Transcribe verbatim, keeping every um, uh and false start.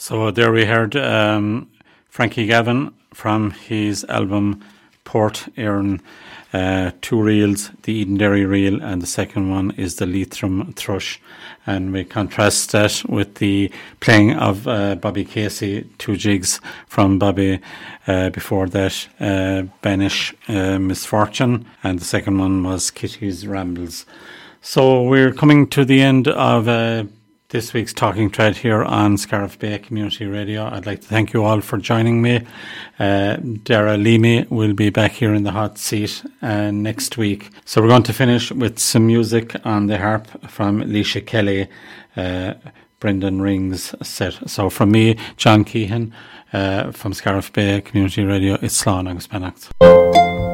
So there we heard um, Frankie Gavin from his album Port Erin, uh, two reels, the Edenderry reel, and the second one is the Leitrim Thrush. And we contrast that with the playing of uh, Bobby Casey, two jigs from Bobby. Uh, before that, uh, Banish uh, Misfortune, and the second one was Kitty's Rambles. So we're coming to the end of uh, this week's Talking Thread here on Scariff Bay Community Radio. I'd like to thank you all for joining me. Uh, Dara Leamy will be back here in the hot seat uh, next week. So we're going to finish with some music on the harp from Alicia Kelly, uh, Brendan Ring's set. So from me, John Keehan, uh, from Scariff Bay Community Radio, it's Slán agus Beannacht.